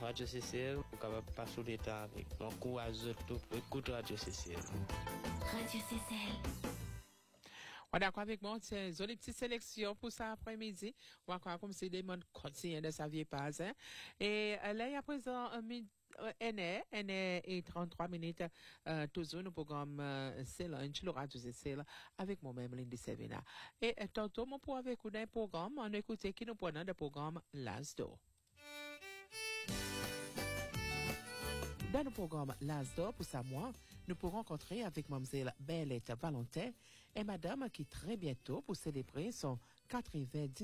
Radio Cécile, pour capable passer le temps avec. On courage tout, écoute Radio Cécile. Radio Cécile. On est d'accord avec moi, c'est une petite sélection pour ça après-midi. On va encore comme c'est des mondes quotidiens de sa vie pas, hein. Et là, il y a présent et 33 minutes, toujours le programme, c'est lunch, le radio c'est avec moi-même, Lindy Sevina. Et tantôt, mon pour avec un programme, on écoute qui nous prenons le programme Lasdo. Dans le programme Lasdo, pour ça, moi, nous pourrons rencontrer avec Mademoiselle Bellette Valentin et Madame qui très bientôt pour célébrer son 80